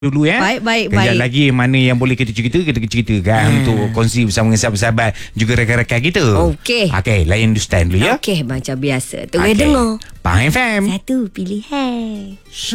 dulu ya. Baik. Kejap lagi mana yang boleh kita cerita kan untuk kongsi bersama dengan sahabat-sahabat juga rakan-rakan kita. Okey. Okey, layan Hindustan dulu ya. Okey, macam biasa. Tengok dengar. Pahang FM. Satu pilihan.